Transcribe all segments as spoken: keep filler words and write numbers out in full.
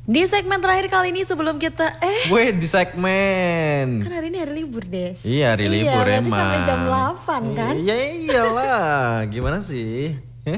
Di segmen terakhir kali ini sebelum kita eh Weh di segmen kan hari ini hari libur Des. Iya hari iya, libur berarti emang sampai jam delapan kan. Iya iyalah. Gimana sih?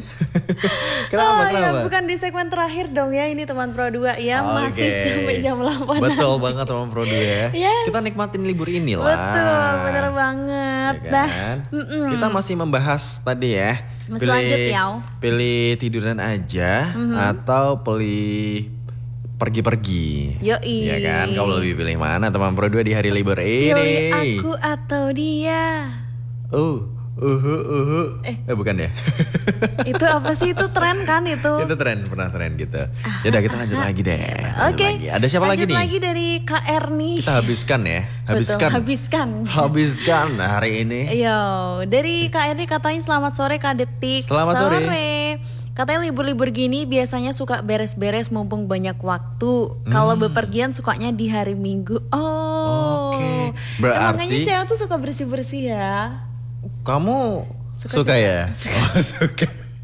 Kenapa Oh kenapa? ya bukan di segmen terakhir dong ya. Ini teman Pro dua ya Oke. masih sampai jam delapan. Betul banget teman Pro dua ya. Yes. Kita nikmatin libur ini lah. Betul bener banget. Ya Nah kan? mm-mm. Kita masih membahas tadi ya. Masih lanjut ya. Pilih tiduran aja Mhm. atau pilih pergi-pergi. Yoi. Ya kan? Kau lebih pilih mana teman Pro dua di hari libur ini? Pilih aku atau dia. Uh, uhu, uhu. Eh. eh bukan ya? Itu apa sih, itu tren kan itu? Itu tren, pernah tren gitu. Yaudah kita lanjut lagi deh. Lanjut Oke. lagi. Ada siapa lagi Lanjut nih? lagi dari K R nih. Kita habiskan ya. Habiskan. Betul, habiskan. Habiskan hari ini. Yo, dari K R nih katanya selamat sore Kak Detik. Selamat sore. Katanya libur-libur gini biasanya suka beres-beres mumpung banyak waktu. Kalau Hmm. bepergian sukanya di hari Minggu. Oh. Oke. Emangnya Berarti cewek tuh suka bersih-bersih ya? kamu Suka suka, juga. ya? Oh, suka.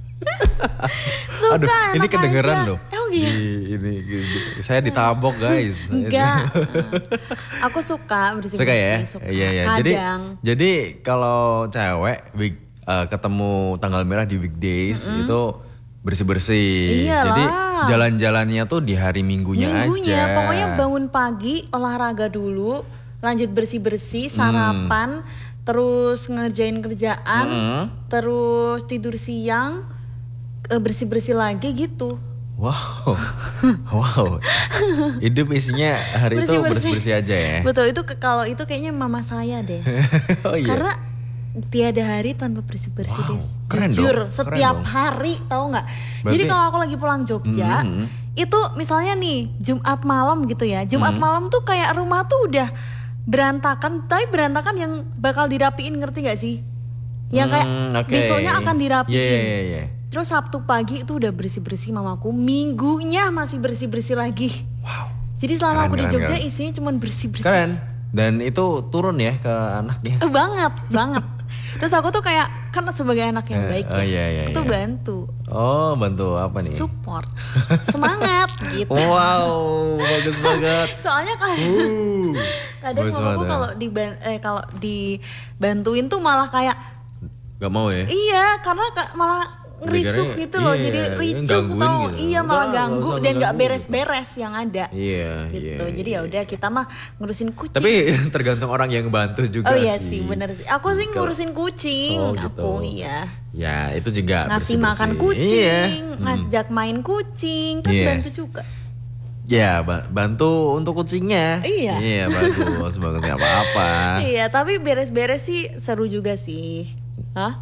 Suka, Aduh, ini enak kedengeran aja. loh. Emang iya? Di, ini, gini. Saya ditabok guys. Enggak. Aku suka bersih-bersih. Suka ya? Suka. Iya ya. Jadi Kadang. jadi kalau cewek week, eh, ketemu tanggal merah di weekdays itu bersih-bersih. Iyalah. Jadi jalan-jalannya tuh di hari Minggunya, Minggunya, aja. pokoknya bangun pagi, olahraga dulu, lanjut bersih-bersih, sarapan, terus ngerjain kerjaan, Mm. terus tidur siang, eh, bersih-bersih lagi gitu. Wow. Wow. Hidup isinya hari itu bersih-bersih aja ya. Betul, itu ke- kalau itu kayaknya mama saya deh. Oh iya. Karena tiada hari tanpa bersih-bersih Wow, deh. keren Jujur, dong, keren setiap dong. hari tahu nggak? Berarti- Jadi kalau aku lagi pulang Jogja, Mhm. itu misalnya nih Jumat malam gitu ya. Jumat Mhm. malam tuh kayak rumah tuh udah berantakan, tapi berantakan yang bakal dirapiin, ngerti gak sih? Yang kayak Hmm, oke. besoknya akan dirapiin. Iya iya iya. Terus Sabtu pagi itu udah bersih-bersih mamaku, Minggunya masih bersih-bersih lagi. Wow. Jadi selama Keren, aku di keren, Jogja keren. isinya cuma bersih-bersih. Keren. Dan itu turun ya ke anaknya. Eh, banget, banget. Terus aku tuh kayak kan sebagai anak yang Eh, baik oh ya, iya, iya, itu iya. bantu, Oh, bantu apa nih? support, semangat gitu. Wow, bagus banget. Soalnya kan Uh, kadang bagus mamaku banget. kalau di eh kalau dibantuin tuh malah kayak Gak mau ya? iya karena ka- malah ngerisuh Gara-gara- gitu loh, iya, jadi ricuh gangguin tau, gitu. iya malah Enggak, ganggu nggak usah dan nggak ngeganggu beres-beres yang ada. Iya, Gitu. iya. Jadi ya udah kita mah ngurusin kucing. Tapi tergantung orang yang bantu juga oh iya sih. sih, bener sih. Aku sih Kalau- ngurusin kucing, Oh, gitu. aku iya. Ya, itu juga Ngasih bersih-bersih. makan kucing, Iya. Hmm. ngajak main kucing, kan Iya. bantu juga. Ya, ba- bantu untuk kucingnya. Iya. Iya, bagus, bagus nggak apa-apa. Iya, tapi beres-beres sih seru juga sih. Hah?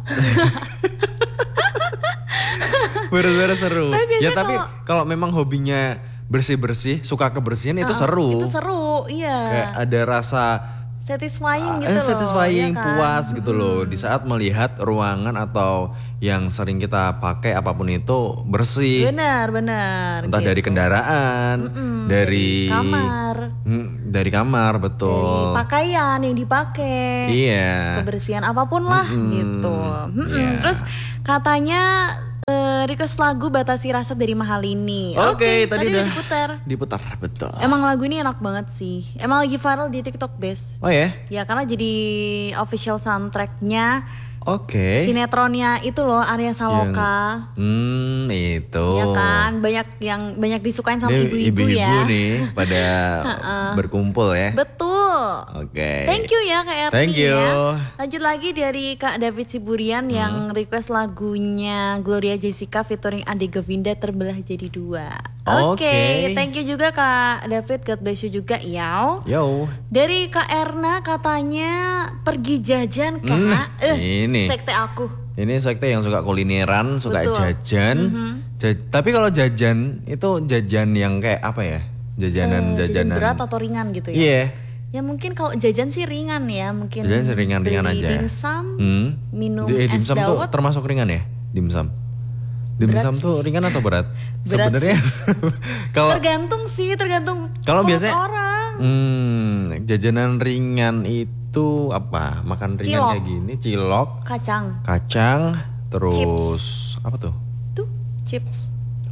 Beres-beres seru. Tapi biasanya Ya tapi kalau- kalau memang hobinya bersih-bersih, suka kebersihan itu Ah, seru. Itu seru, iya. Kayak ada rasa Satisfying ah, gitu eh, loh. satisfying, ya kan? puas gitu loh di saat melihat ruangan atau yang sering kita pakai apapun itu bersih. Benar, benar. Entah gitu. dari kendaraan, dari kamar, Hmm, dari kamar dari betul. pakaian yang dipakai. Iya. Kebersihan apapun lah Mm-mm. gitu. Mm-mm. Iya. Terus katanya eh, request lagu Batasi Rasa dari Mahalini. Oke, tadi udah diputar. Diputar betul. Emang lagu ini enak banget sih. Emang lagi viral di TikTok, Des. Oh ya? Ya karena jadi official soundtracknya Oke. sinetronnya itu loh, Arya Saloka. Hmm, itu. Ya kan, banyak yang banyak disukain sama Ini ibu-ibu ibu-ibu ya. nih pada berkumpul ya. Betul. Oke. Thank you ya Kak Erni Thank you. ya. Lanjut lagi dari Kak David Siburian yang request lagunya Gloria Jessica featuring Ade Govinda, Terbelah Jadi Dua. Oke, Oke. thank you juga Kak David, God bless you juga ya. Yo. Dari Kak Erna katanya pergi jajan Kak. Hmm, eh, ini. sekte aku. Ini sekte yang suka kulineran, suka Betul. jajan. Ja- tapi kalau jajan itu jajan yang kayak apa ya? Jajanan Eh, jajan jajanan. berat atau ringan gitu ya? Iya. Ya mungkin kalau jajan sih ringan ya, mungkin Jajan sih ringan-ringan beli aja. dimsum, Hmm. minum Di- eh, es dimsum tuh dawet. termasuk ringan ya? Dimsum. Dimsum Berat tuh ringan atau berat? Berat Sebenarnya kalau Tergantung sih, tergantung Kalau perut biasanya- orang. hmm, jajanan ringan itu apa? Makan ringan Cilok. kayak gini, cilok, Kacang, kacang, terus apa tuh? tuh chips.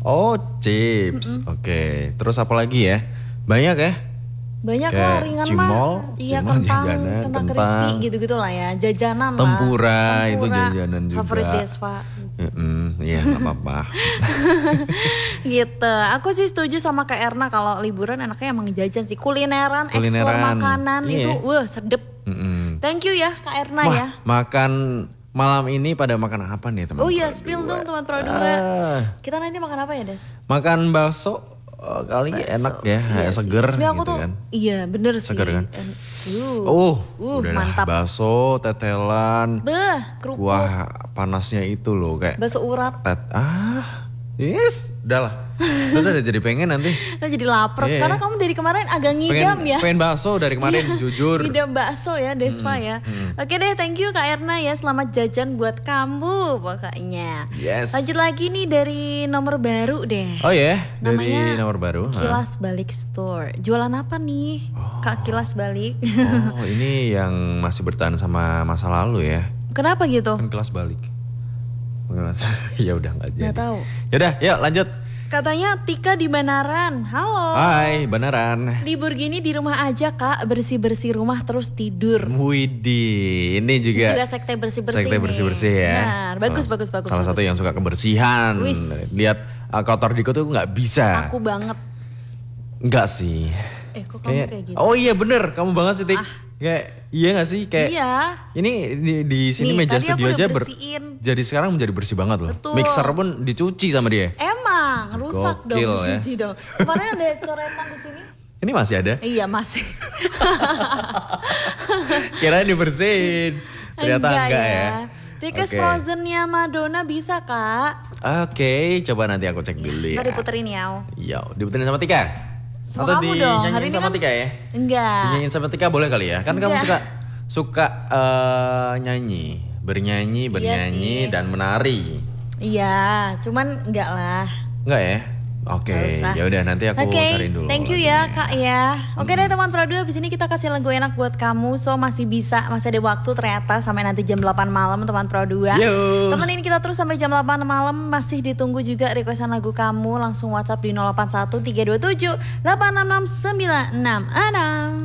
Oh, chips. Oke. Okay. Terus apa lagi ya? Banyak ya? Banyak Kayak lah, ringan cimol, mah. Iya, cimol, kentang, jajanan, kentang kentang. crispy gitu-gitu lah ya. Jajanan Tempura, lah. itu jajanan juga. Favorit Desva. Mm-mm, iya nggak apa-apa. Gitu. Aku sih setuju sama Kak Erna kalau liburan enaknya emang jajan sih. Kulineran, eksplor Kulineran. makanan Iya. itu wah sedep. Mm-mm. Thank you ya Kak Erna Wah, ya. makan malam ini pada makan apa nih teman? Oh iya, Pro spill dua? dong teman Pro dua. Ah, Kita nanti makan apa ya, Des? makan bakso oh, kali Bakso. enak ya, Iya kayak sih. seger Sebenarnya aku gitu tuh, kan. iya bener sih. Seger kan? En- Uh, Oh, uh, udah dah, mantap. bakso, tetelan. Beh, kerupuk, Wah, panasnya itu loh kayak bakso urat. tet. Ah, yes, udahlah. Udah udah jadi pengen nanti. Nah, jadi lapar Iya. karena kamu dari kemarin agak ngidam Pengen, ya. pengen bakso dari kemarin, jujur. Ngidam bakso ya Desva ya. Oke deh, thank you Kak Erna ya. Selamat jajan buat kamu pokoknya. Yes. Lanjut lagi nih dari nomor baru deh. Oh ya, dari Namanya nomor baru. Hah? Kilas Balik Store. Jualan apa nih? Kak Kilas Balik. Oh, ini yang masih bertahan sama masa lalu ya. Kenapa gitu? Kan kelas balik. Kelas. Ya udah nggak jadi. Nggak tahu. Yaudah, yuk lanjut. Katanya Tika di Banaran. Halo. Hai, beneran. Libur gini di rumah aja Kak, bersih-bersih rumah terus tidur. Widih, ini juga, Juga sekte bersih-bersih sekte nih. bersih-bersih ya. Benar, bagus, Salah- bagus, bagus, Salah satu bagus. yang suka kebersihan. Wis. Lihat uh, kotor dikit tuh nggak bisa. Aku banget. Nggak sih. Eh kok kamu kayak gitu? Oh iya bener, kamu banget sih Tik. Ah. Kayak iya nggak sih kayak. Iya. Ini di, di sini Nih, meja tadi aku studio udah aja ber, bersihin. jadi sekarang menjadi bersih banget loh. Betul. Mixer pun dicuci sama dia. Emang rusak Gokil, dong, ya. cuci dong. Kemarin ada coretan di sini. Ini masih ada. Iya masih. Kirain dibersihin. Ternyata enggak, ya. Request Oke. Frozen-nya Madonna bisa Kak? Oke, coba nanti aku cek dulu ya. Ntar diputerin ya. Iya, diputerin sama Tika. Sama Atau kamu dong. Hari dinyanyiin ini sama kan- Tika ya? Enggak. Dinyanyiin sama Tika boleh kali ya? Kan kamu Enggak. suka suka eh, nyanyi, bernyanyi, bernyanyi sih. dan menari. Iya, cuman enggak lah. Enggak ya? Oke, Nggak usah. ya udah nanti aku Oke, cariin dulu. thank you ya lagunya. Kak ya. Oke deh teman Produ, abis ini kita kasih lagu enak buat kamu. So masih bisa, masih ada waktu ternyata sampai nanti jam delapan malam teman Produ. Yo. Temenin kita terus sampai jam delapan malam. Masih ditunggu juga requestan lagu kamu. Langsung WhatsApp di nol delapan satu tiga dua tujuh delapan enam enam sembilan enam enam.